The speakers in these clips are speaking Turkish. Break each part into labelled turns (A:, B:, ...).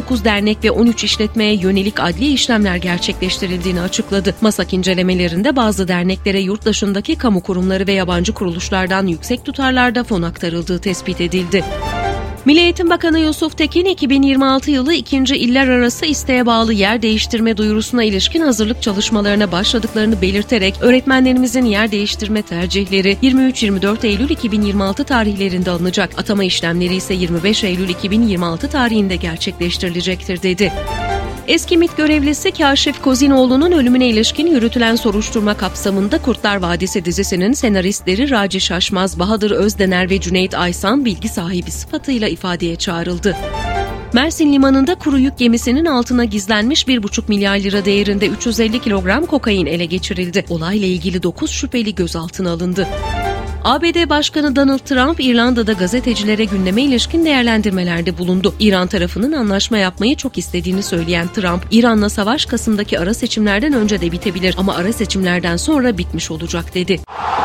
A: 9 dernek ve 13 işletmeye yönelik adli işlemler gerçekleştirildiğini açıkladı. MASAK incelemelerinde bazı derneklere yurt dışındaki kamu kurumları ve yabancı kuruluşlardan yüksek tutarlarda fon aktarıldığı tespit edildi. Milli Eğitim Bakanı Yusuf Tekin, 2026 yılı 2. iller arası isteğe bağlı yer değiştirme duyurusuna ilişkin hazırlık çalışmalarına başladıklarını belirterek, öğretmenlerimizin yer değiştirme tercihleri 23-24 Eylül 2026 tarihlerinde alınacak, atama işlemleri ise 25 Eylül 2026 tarihinde gerçekleştirilecektir dedi. Eski MİT görevlisi Kaşif Kozinoğlu'nun ölümüne ilişkin yürütülen soruşturma kapsamında Kurtlar Vadisi dizisinin senaristleri Raci Şaşmaz, Bahadır Özdener ve Cüneyt Aysan bilgi sahibi sıfatıyla ifadeye çağrıldı. Mersin Limanı'nda kuru yük gemisinin altına gizlenmiş 1,5 milyar lira değerinde 350 kilogram kokain ele geçirildi. Olayla ilgili 9 şüpheli gözaltına alındı. ABD Başkanı Donald Trump, İrlanda'da gazetecilere gündeme ilişkin değerlendirmelerde bulundu. İran tarafının anlaşma yapmayı çok istediğini söyleyen Trump, İran'la savaş Kasım'daki ara seçimlerden önce de bitebilir ama ara seçimlerden sonra bitmiş olacak dedi.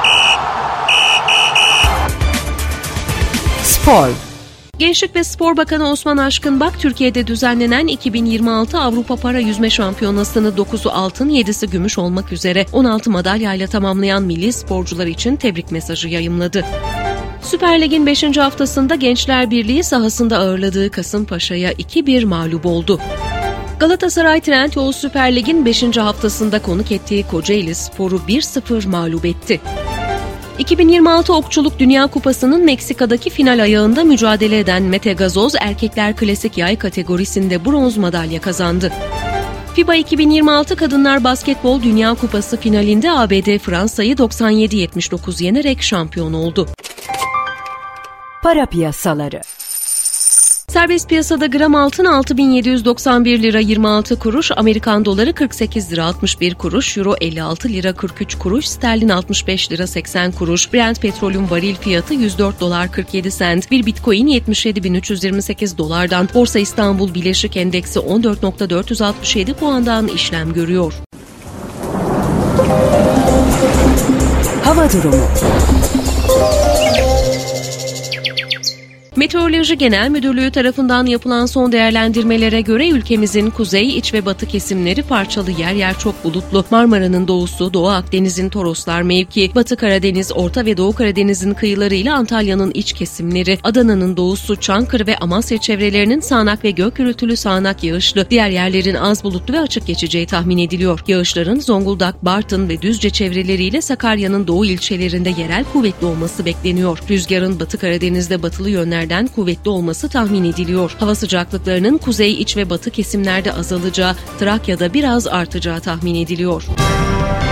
B: Spor.
A: Gençlik ve Spor Bakanı Osman Aşkınbak, Türkiye'de düzenlenen 2026 Avrupa Para Yüzme Şampiyonası'nı 9'u altın, 7'si gümüş olmak üzere 16 madalyayla tamamlayan milli sporcular için tebrik mesajı yayımladı. Süper Lig'in 5. haftasında Gençler Birliği sahasında ağırladığı Kasımpaşa'ya 2-1 mağlup oldu. Galatasaray Trendyol Süper Lig'in 5. haftasında konuk ettiği Kocaeli Spor'u 1-0 mağlup etti. 2026 Okçuluk Dünya Kupası'nın Meksika'daki final ayağında mücadele eden Mete Gazoz, erkekler klasik yay kategorisinde bronz madalya kazandı. FIBA 2026 Kadınlar Basketbol Dünya Kupası finalinde ABD Fransa'yı 97-79 yenerek şampiyon oldu.
B: Para piyasaları.
A: Serbest piyasada gram altın 6.791 lira 26 kuruş, Amerikan doları 48 lira 61 kuruş, euro 56 lira 43 kuruş, sterlin 65 lira 80 kuruş, Brent petrolün varil fiyatı 104 dolar 47 sent, bir bitcoin 77.328 dolardan, Borsa İstanbul Bileşik Endeksi 14.467 puandan işlem görüyor.
B: Hava durumu.
A: Meteoroloji Genel Müdürlüğü tarafından yapılan son değerlendirmelere göre ülkemizin kuzey, iç ve batı kesimleri parçalı, yer yer çok bulutlu. Marmara'nın doğusu, Doğu Akdeniz'in Toroslar mevki, Batı Karadeniz, Orta ve Doğu Karadeniz'in kıyıları ile Antalya'nın iç kesimleri, Adana'nın doğusu, Çankırı ve Amasya çevrelerinin sağanak ve gök gürültülü sağanak yağışlı, diğer yerlerin az bulutlu ve açık geçeceği tahmin ediliyor. Yağışların Zonguldak, Bartın ve Düzce çevreleriyle Sakarya'nın doğu ilçelerinde yerel kuvvetli olması bekleniyor. Rüzgarın Batı Karadeniz'de batılı yönlerden kuvvetli olması tahmin ediliyor. Hava sıcaklıklarının kuzey, iç ve batı kesimlerde azalacağı, Trakya'da biraz artacağı tahmin ediliyor.